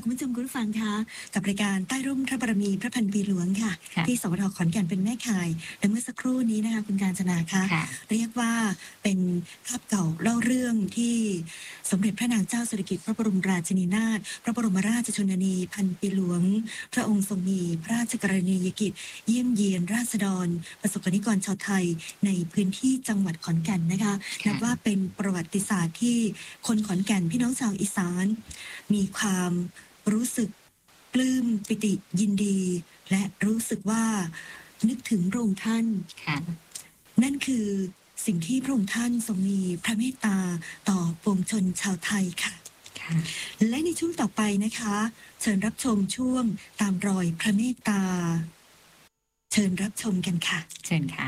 คุณผู้ชมคุณผู้ฟังคะกับรายการใต้ร่มพระบารมีพระพันปีหลวงค่ะค่ะที่สวทขอนแก่นเป็นแม่ข่ายและเมื่อสักครู่นี้นะคะคุณกาญจนาคะค่ะเรียกว่าเป็นภาพเก่าเล่าเรื่องที่สมเด็จพระนางเจ้าสิริกิติ์พระบรมราชินีนาถพระบรมราชชนนีพันปีหลวงพระองค์ทรงมีพระราชกรณียกิจเยี่ยมเยียนราษฎรประสบกนิกรชาวไทยในพื้นที่จังหวัดขอนแก่นนะคะนับว่าเป็นประวัติศาสตร์ที่คนขอนแก่นพี่น้องชาวอีสานมีความรู้สึกปลื้มปิติยินดี และรู้สึกว่านึกถึงพระองค์ท่านค่ะนั่นคือสิ่งที่พระองค์ท่านทรงมีพระเมตตาต่อปวงชนชาวไทยค่ะค่ะและในช่วงต่อไปนะคะ เชิญรับชมช่วงตามรอยพระเมตตา เชิญรับชมกันค่ะเชิญค่ะ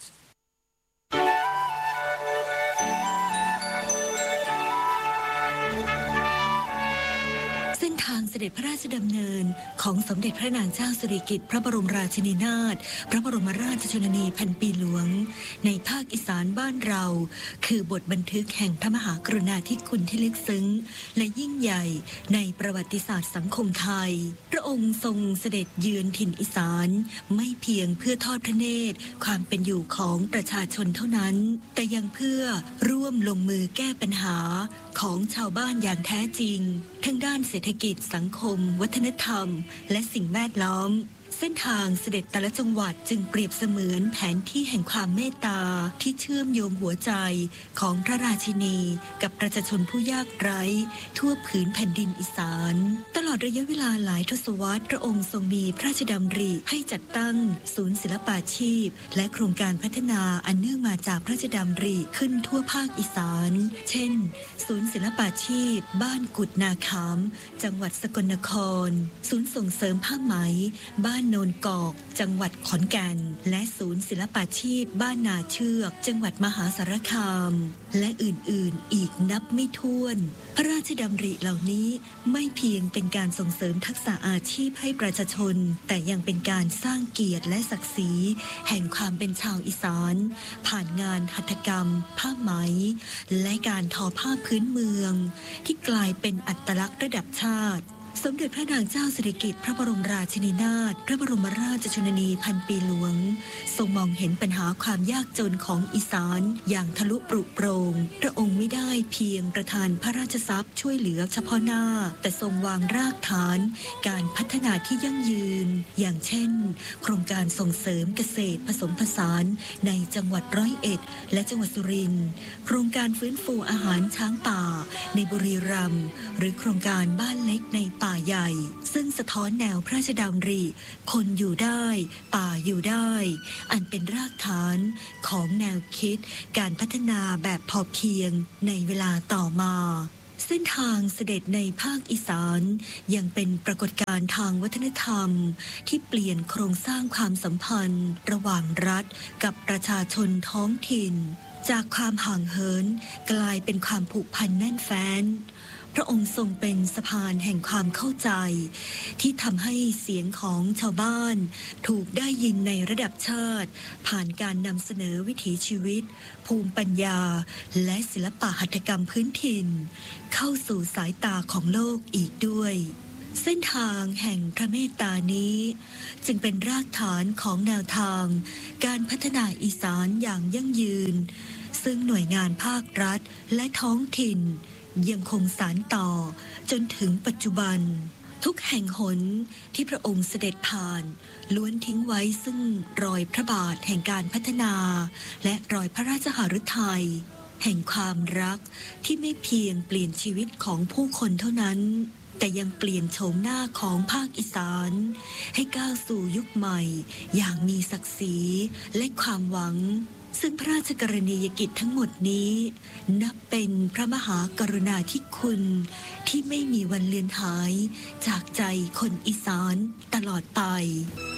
เส้นทางเสด็จพระราชดำเนินของสมเด็จพระนางเจ้าสิริกิติ์พระบรมราชินีนาถพระบรมราชชนนีพันปีหลวงในภาคอีสานบ้านเราคือบทบันทึกแห่งพระมหากรุณาธิคุณที่ลึกซึ้งและยิ่งใหญ่ในประวัติศาสตร์สังคมไทยพระองค์ทรงเสด็จเยือนถิ่นอีสานไม่เพียงเพื่อทอดพระเนตรความเป็นอยู่ของประชาชนเท่านั้นแต่ยังเพื่อร่วมลงมือแก้ปัญหาของชาวบ้านอย่างแท้จริงทั้งด้านเศรษฐกิจสังคมวัฒนธรรมและสิ่งแวดล้อมเส้นทางเสด็จแต่ละจังหวัดจึงเปรียบเสมือนแผนที่แห่งความเมตตาที่เชื่อมโยงหัวใจของพระราชินีกับประชาชนผู้ยากไร้ทั่วผืนแผ่นดินอีสานตลอดระยะเวลาหลายทศวรรษพระองค์ทรงมีพระราชดำริให้จัดตั้งศูนย์ศิลปาชีพและโครงการพัฒนาอันเนื่องมาจากพระราชดำริขึ้นทั่วภาคอีสานเช่นศูนย์ศิลปาชีพบ้านกุดนาขามจังหวัดสกลนครศูนย์ส่งเสริมผ้าไหมบ้านโนนกอกจังหวัดขอนแก่นและศูนย์ศิลปาชีพบ้านนาเชือกจังหวัดมหาสารคามและอื่นๆอีกนับไม่ถ้วนพระราชดำริเหล่านี้ไม่เพียงเป็นการส่งเสริมทักษะอาชีพให้ประชาชนแต่ยังเป็นการสร้างเกียรติและศักดิ์ศรีแห่งความเป็นชาวอีสานผ่านงานหัตถกรรมผ้าไหมและการทอผ้าพื้นเมืองที่กลายเป็นอัตลักษณ์ระดับชาติสมเด็จพระนางเจ้าสิริกิติ์พระบรมราชินีนาถพระบรมราชชนนีพันปีหลวงทรงมองเห็นปัญหาความยากจนของอีสานอย่างทะลุปรุโปร่งพระองค์ไม่ได้เพียงประทานพระราชทรัพย์ช่วยเหลือเฉพาะหน้าแต่ทรงวางรากฐานการพัฒนาที่ยั่งยืนอย่างเช่นโครงการส่งเสริมเกษตรผสมผสานในจังหวัดร้อยเอ็ดและจังหวัดสุรินทร์โครงการฟื้นฟูอาหารช้างป่าในบุรีรัมย์หรือโครงการบ้านเล็กในป่าใหญ่ซึ่งสะท้อนแนวพระราชดำริคนอยู่ได้ป่าอยู่ได้อันเป็นรากฐานของแนวคิดการพัฒนาแบบพอเพียงในเวลาต่อมาเส้นทางเสด็จในภาคอีสานยังเป็นปรากฏการณ์ทางวัฒนธรรมที่เปลี่ยนโครงสร้างความสัมพันธ์ระหว่างรัฐกับประชาชนท้องถิ่นจากความห่างเหินกลายเป็นความผูกพันแน่นแฟ้นพระองค์ทรงเป็นสะพานแห่งความเข้าใจที่ทำให้เสียงของชาวบ้านถูกได้ยินในระดับชาติผ่านการนำเสนอวิถีชีวิตภูมิปัญญาและศิลปะหัตถกรรมพื้นถิ่นเข้าสู่สายตาของโลกอีกด้วยเส้นทางแห่งพระเมตตานี้จึงเป็นรากฐานของแนวทางการพัฒนาอีสานอย่างยั่งยืนซึ่งหน่วยงานภาครัฐและท้องถิ่นยังคงสานต่อจนถึงปัจจุบันทุกแห่งหนที่พระองค์เสด็จผ่านล้วนทิ้งไว้ซึ่งรอยพระบาทแห่งการพัฒนาและรอยพระราชหฤทัยแห่งความรักที่ไม่เพียงเปลี่ยนชีวิตของผู้คนเท่านั้นแต่ยังเปลี่ยนโฉมหน้าของภาคอีสานให้ก้าวสู่ยุคใหม่อย่างมีศักดิ์ศรีและความหวังซึ่งพระราชกรณียกิจทั้งหมดนี้นับเป็นพระมหากรุณาธิคุณที่ไม่มีวันเลือนหายจากใจคนอีสานตลอดไป